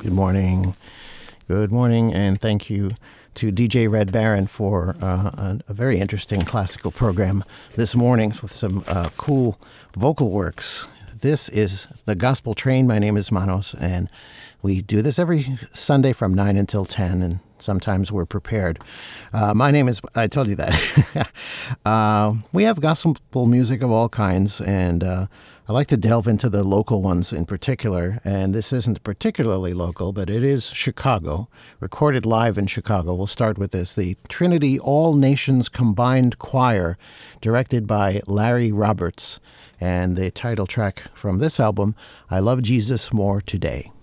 Good morning. Good morning, and thank you to DJ Red Baron for a very interesting classical program this morning with some cool vocal works. This is The Gospel Train. My name is Manos, and we do this every Sunday from 9 until 10, and sometimes we're prepared. My name is, I told you that. We have gospel music of all kinds, and I like to delve into the local ones in particular, and this isn't particularly local, but it is Chicago, recorded live in Chicago. We'll start with this, the Trinity All Nations Combined Choir, directed by Larry Roberts, and the title track from this album, I Love Jesus More Today.